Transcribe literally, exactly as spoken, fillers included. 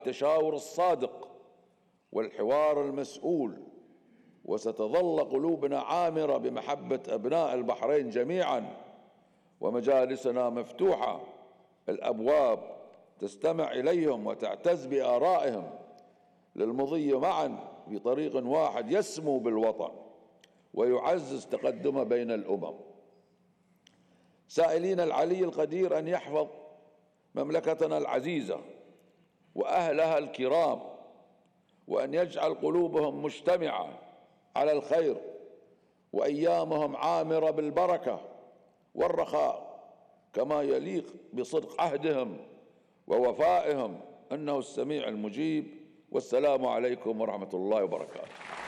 التشاور الصادق والحوار المسؤول، وستظل قلوبنا عامرة بمحبة أبناء البحرين جميعا، ومجالسنا مفتوحة الأبواب تستمع إليهم وتعتز بآرائهم للمضي معا في طريق واحد يسمو بالوطن ويعزز تقدمه بين الأمم، سائلين العلي القدير أن يحفظ مملكتنا العزيزة وأهلها الكرام، وأن يجعل قلوبهم مجتمعة على الخير وأيامهم عامرة بالبركة والرخاء كما يليق بصدق عهدهم ووفائهم، إنه السميع المجيب. والسلام عليكم ورحمة الله وبركاته.